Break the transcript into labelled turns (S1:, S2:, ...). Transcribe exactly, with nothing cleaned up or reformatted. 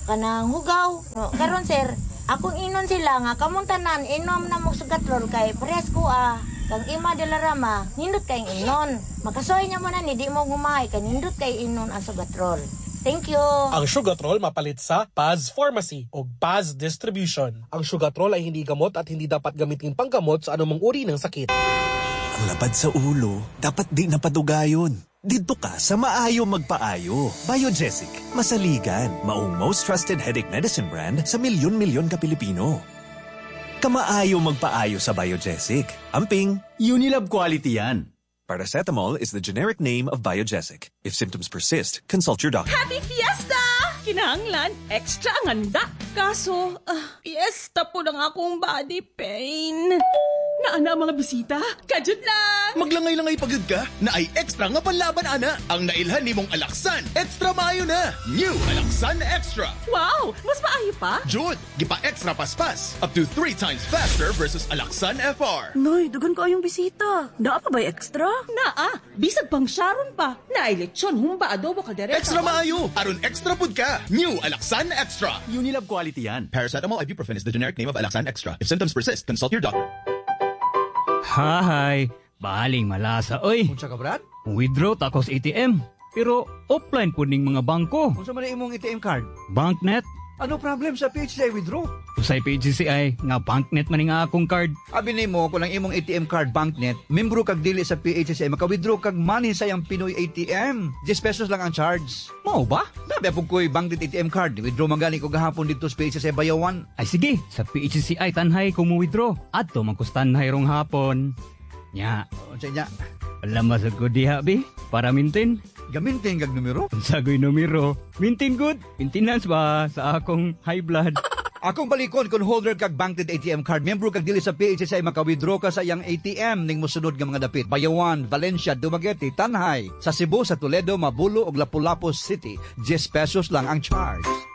S1: kanang hugaw. No, karon sir, akong inon sila nga kamong tanan inom na mo sugatrol kay parehas ko ah. Kang ima de la rama, nindot kay inon. Makasoy nya mo na ni di mo gumay kay nindot kay inon ang sugatrol. Thank you.
S2: Ang Sugatrol mapalit sa Paz Pharmacy o Paz Distribution. Ang Sugatrol ay hindi gamot at hindi dapat gamitin panggamot sa anumang uri ng sakit.
S3: Ang lapad sa ulo, dapat di napadugayon. Dito ka sa Maayo Magpaayo. Biogesic, masaligan, maong most trusted headache medicine brand sa milyon-milyon ka Pilipino. Kamaayo Magpaayo sa Biogesic. Amping,
S4: Unilab quality yan.
S3: Paracetamol is the generic name of Biogesic. If symptoms persist, consult your doctor.
S5: Happy Fiesta! Kinahanglan, extra ang handa. Kaso, uh, fiesta po ng akong body pain. Naana mga bisita? Kajud lang!
S4: Maglangay-langay pagod ka na ay extra nga panlaban, ana. Ang nailhan ni mong Alaksan, extra maayo na. New Alaksan Extra.
S5: Wow! Mas maayo pa?
S4: Jud, gipa extra paspas. Up to three times faster versus Alaksan F R.
S6: Noy, dugan ko yung bisita. Daa pa ba extra?
S5: Naa, bisag pang Sharon pa. Naay lechon, humba adobo kaldereta.
S4: Extra maayo, aron extra pud ka. New Alaksan Extra.
S7: Unilab quality yan.
S4: Paracetamol ibuprofen is the generic name of Alaksan Extra. If symptoms persist, consult your doctor.
S8: Hahay, baling malasa oy.
S7: Unsa ka brad?
S8: Withdraw takos A T M. Pero offline po ning mga bangko.
S7: Unsa man imong A T M card?
S8: Banknet.
S7: Ano problem sa P H C I withdraw?
S8: Usay P H C I nga banknet man nga akong card.
S7: Abi nimo kung lang imong A T M card banknet, membro kag dili sa P H C I maka-withdraw kag money sa yang Pinoy A T M. ten pesos lang ang charge.
S8: Mao ba?
S7: Dabi pug koy banknet A T M card, withdraw man gani ko gahapon dito sa P H C I Bayawan.
S8: Ay sige, sa P H C I tanhay ko mo withdraw. Adto man ko tanhay rong hapon. Nya,
S7: unsa nya?
S8: Wala masag ko diha bi para mintin.
S7: Gamintin kag numero?
S8: Unsagoy numero? Mintin good. Maintenance ba sa akong high blood?
S7: Akong balikon kung holder kag banknet A T M card, membro kag dili sa P H C I maka-withdraw ka sa iyang A T M ning mosunod nga mga dapit. Bayawan, Valencia, Dumaguete, Tanhay, sa Cebu, sa Toledo, Mabulo ug Lapu-Lapu City. ten pesos lang ang charge.